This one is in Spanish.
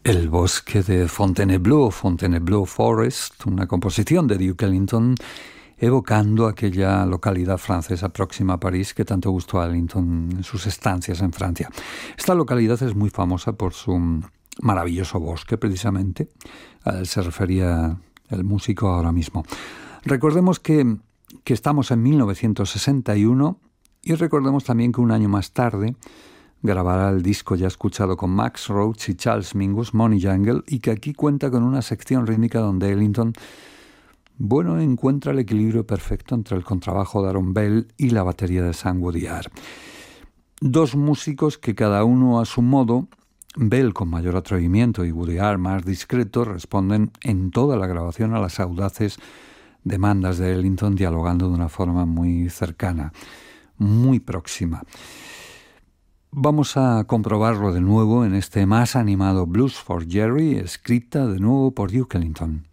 El bosque de Fontainebleau Forest, una composición de Duke Ellington evocando aquella localidad francesa próxima a París que tanto gustó a Ellington en sus estancias en Francia. Esta localidad es muy famosa por su maravilloso bosque, precisamente. A él se refería el músico ahora mismo. Recordemos que estamos en 1961 y recordemos también que un año más tarde grabará el disco ya escuchado con Max Roach y Charles Mingus, Money Jungle, y que aquí cuenta con una sección rítmica donde Ellington, encuentra el equilibrio perfecto entre el contrabajo de Aaron Bell y la batería de Sam Woodyard. Dos músicos que cada uno a su modo, Bell con mayor atrevimiento y Woodyard más discreto, responden en toda la grabación a las audaces demandas de Ellington, dialogando de una forma muy cercana, muy próxima. Vamos a comprobarlo de nuevo en este más animado Blues for Jerry, escrita de nuevo por Duke Ellington.